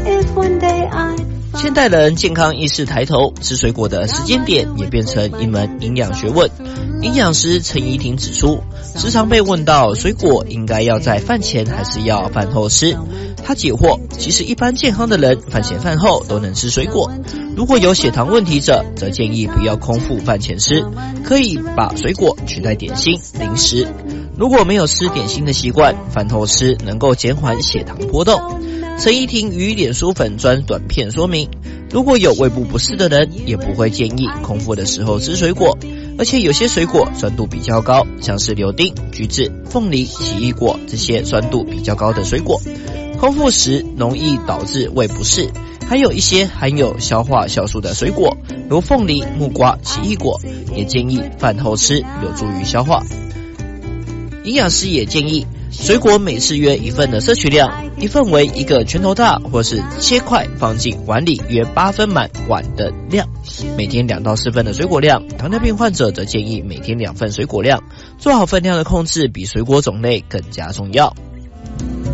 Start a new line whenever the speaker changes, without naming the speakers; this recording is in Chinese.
现代人健康意识抬头，吃水果的时间点也变成一门营养学问。营养师陈怡婷指出，时常被问到水果应该要在饭前还是要饭后吃。他解惑，其实一般健康的人饭前饭后都能吃水果。如果有血糖问题者，则建议不要空腹饭前吃，可以把水果取代点心、零食。如果没有吃点心的习惯，饭后吃能够减缓血糖波动。陈怡婷于脸书粉专短片说明，如果有胃部不适的人，也不会建议空腹的时候吃水果，而且有些水果酸度比较高，像是柳丁、橘子、凤梨、奇异果这些酸度比较高的水果，空腹时容易导致胃不适。还有一些含有消化酵素的水果，如凤梨、木瓜、奇异果，也建议饭后吃，有助于消化。营养师也建议，水果每次约1份的摄取量，1份为1个拳头大，或是切块放进碗里约8分满碗的量，每天2到4份的水果量。糖尿病患者则建议每天2份水果量，做好分量的控制比水果种类更加重要。